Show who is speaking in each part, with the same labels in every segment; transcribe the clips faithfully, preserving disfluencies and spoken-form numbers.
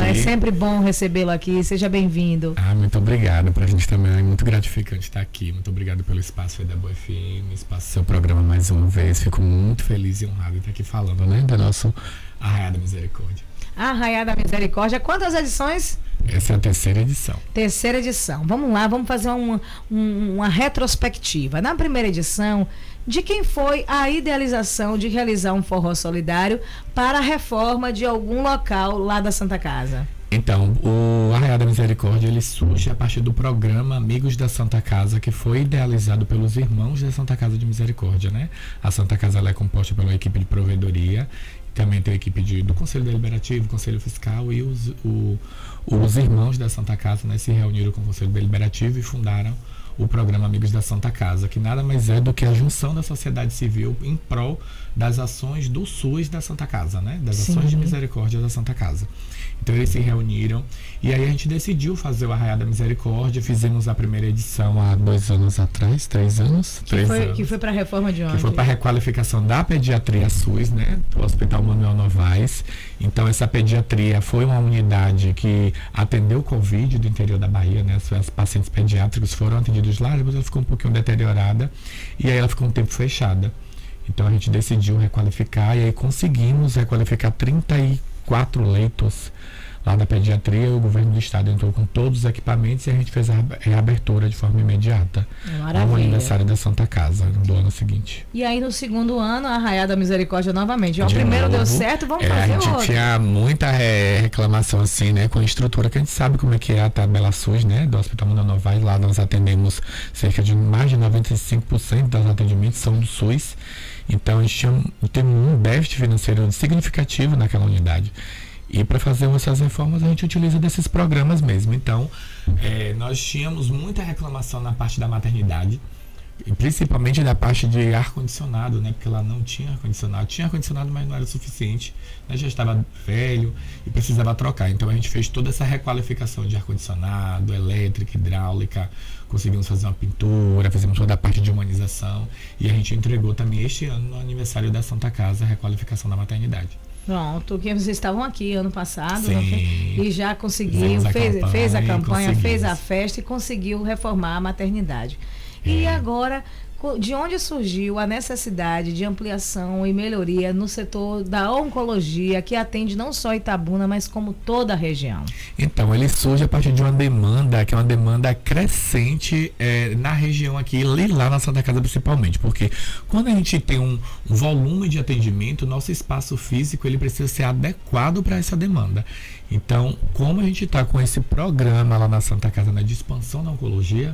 Speaker 1: É sempre bom recebê-lo aqui. Seja bem-vindo.
Speaker 2: Ah, muito obrigado. Pra gente também é muito gratificante estar aqui. Muito obrigado pelo espaço aí da Boa F M, espaço do seu programa mais uma vez. Fico muito feliz e honrado de estar aqui falando, né, do nosso Arraiá da Misericórdia.
Speaker 1: Arraiá da Misericórdia. Quantas edições?
Speaker 2: Essa é a terceira edição.
Speaker 1: Terceira edição. Vamos lá, vamos fazer uma, uma retrospectiva. Na primeira edição, de quem foi a idealização de realizar um forró solidário para a reforma de algum local lá da Santa Casa?
Speaker 2: Então, o Arraiá da Misericórdia, ele surge a partir do programa Amigos da Santa Casa, que foi idealizado pelos irmãos da Santa Casa de Misericórdia, né? A Santa Casa ela é composta pela equipe de provedoria, também tem a equipe de, do Conselho Deliberativo, Conselho Fiscal e os, o, os irmãos da Santa Casa, né, se reuniram com o Conselho Deliberativo e fundaram o programa Amigos da Santa Casa, que nada mais é do que a junção da sociedade civil em prol das ações do SUS da Santa Casa, né? Das
Speaker 1: Sim.
Speaker 2: ações de misericórdia da Santa Casa. Então eles se reuniram e aí a gente decidiu fazer o Arraiá da Misericórdia. Fizemos a primeira edição há dois anos atrás, três anos.
Speaker 1: Que
Speaker 2: três
Speaker 1: foi,
Speaker 2: anos.
Speaker 1: que foi para a reforma de onde?
Speaker 2: Que foi para a requalificação da pediatria SUS, né? Do Hospital Manuel Novaes. Então essa pediatria foi uma unidade que atendeu o Covid do interior da Bahia, né? As, as pacientes pediátricos foram atendidos lá, depois ela ficou um pouquinho deteriorada e aí ela ficou um tempo fechada. Então a gente decidiu requalificar e aí conseguimos requalificar trinta e quatro leitos lá da pediatria. O governo do estado entrou com todos os equipamentos e a gente fez a reabertura de forma imediata.
Speaker 1: Maravilha.
Speaker 2: No aniversário da Santa Casa, do ano seguinte.
Speaker 1: E aí no segundo ano, a Arraiá da Misericórdia novamente. O
Speaker 2: De
Speaker 1: primeiro
Speaker 2: novo,
Speaker 1: deu certo, vamos
Speaker 2: é,
Speaker 1: fazer
Speaker 2: a gente
Speaker 1: outro.
Speaker 2: tinha muita é, reclamação assim, né, com a estrutura, que a gente sabe como é que é a tabela SUS, né, do Hospital Manuel Novaes. Lá nós atendemos cerca de mais de noventa e cinco por cento dos atendimentos são do SUS. Então a gente tinha, tem um déficit financeiro significativo naquela unidade. E para fazer essas reformas a gente utiliza desses programas mesmo. Então, é, nós tínhamos muita reclamação na parte da maternidade, e principalmente da parte de ar-condicionado, né? Porque ela não tinha ar-condicionado. Tinha ar-condicionado, mas não era o suficiente, né? Já estava velho e precisava trocar. Então a gente fez toda essa requalificação de ar-condicionado, elétrica, hidráulica. Conseguimos fazer uma pintura, fizemos toda a parte de humanização. E a gente entregou também este ano, no aniversário da Santa Casa, a requalificação da maternidade.
Speaker 1: Pronto, que vocês estavam aqui ano passado,
Speaker 2: Sim,
Speaker 1: não foi? E já conseguiu,
Speaker 2: a
Speaker 1: fez,
Speaker 2: campanha,
Speaker 1: fez a campanha, fez a
Speaker 2: conseguimos.
Speaker 1: festa e conseguiu reformar a maternidade.
Speaker 2: É.
Speaker 1: E agora, de onde surgiu a necessidade de ampliação e melhoria no setor da oncologia, que atende não só Itabuna, mas como toda a região?
Speaker 2: Então, ele surge a partir de uma demanda, que é uma demanda crescente é, na região aqui, e lá na Santa Casa principalmente, porque quando a gente tem um, um volume de atendimento, o nosso espaço físico ele precisa ser adequado para essa demanda. Então, como a gente está com esse programa lá na Santa Casa, né, de expansão da oncologia,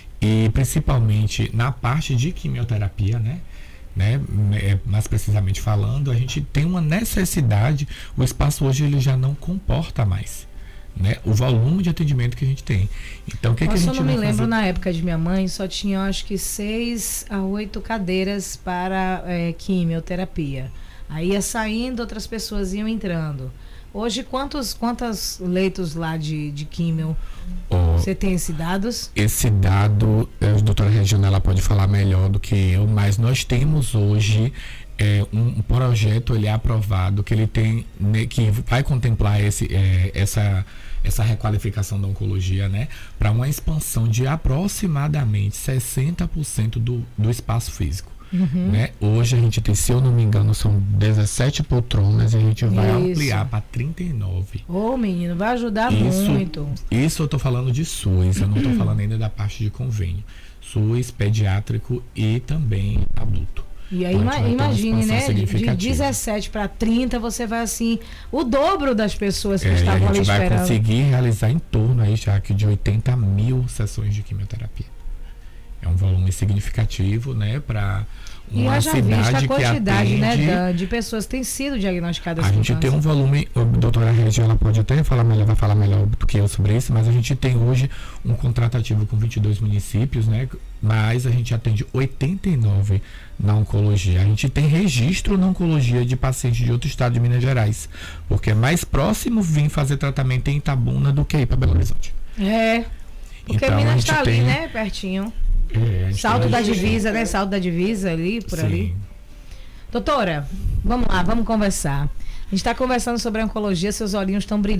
Speaker 2: e principalmente na parte de quimioterapia, né? Né? Mais precisamente falando, a gente tem uma necessidade, o espaço hoje ele já não comporta mais, né, o volume de atendimento que a gente tem. Então, o que, que a gente vai fazer?
Speaker 1: Eu não me lembro, na época de minha mãe, só tinha acho que seis a oito cadeiras para é, quimioterapia. Aí ia saindo, outras pessoas iam entrando. Hoje, quantos, quantos leitos lá de, de químio oh, você tem esses dados?
Speaker 2: Esse dado, a doutora Regina ela pode falar melhor do que eu, mas nós temos hoje é, um, um projeto ele é aprovado que ele tem, né, que vai contemplar esse, é, essa, essa requalificação da oncologia, né, para uma expansão de aproximadamente sessenta por cento do, do espaço físico. Uhum. Né? Hoje a gente tem, se eu não me engano, são dezessete poltronas e a gente vai isso. ampliar para trinta e nove.
Speaker 1: Ô, menino, vai ajudar
Speaker 2: isso,
Speaker 1: muito.
Speaker 2: Isso eu estou falando de SUS, eu não estou falando ainda da parte de convênio. SUS, pediátrico e também adulto.
Speaker 1: E aí,
Speaker 2: então,
Speaker 1: imagine, né? De dezessete para trinta, você vai assim, o dobro das pessoas que é, estavam ali esperando. A gente vai
Speaker 2: conseguir realizar em torno aí já que de oitenta mil sessões de quimioterapia. É um volume significativo, né, para uma
Speaker 1: e
Speaker 2: cidade
Speaker 1: vista a
Speaker 2: que
Speaker 1: quantidade,
Speaker 2: atende...
Speaker 1: né, de pessoas que têm sido diagnosticadas
Speaker 2: a
Speaker 1: com
Speaker 2: gente
Speaker 1: câncer.
Speaker 2: tem um volume, a doutora Regia, ela pode até falar melhor, vai falar melhor do que eu sobre isso, mas a gente tem hoje um contrato ativo com vinte e dois municípios, né, mas a gente atende oitenta e nove na oncologia. A gente tem registro na oncologia de pacientes de outro estado de Minas Gerais, porque é mais próximo vir fazer tratamento em Itabuna do que ir para Belo Horizonte.
Speaker 1: É, porque então, Minas está ali, tem... né, pertinho.
Speaker 2: É,
Speaker 1: Salto da divisa, né? Salto da divisa ali, por Sim. ali. Doutora, vamos lá, vamos conversar. A gente está conversando sobre a oncologia, seus olhinhos estão brilhando.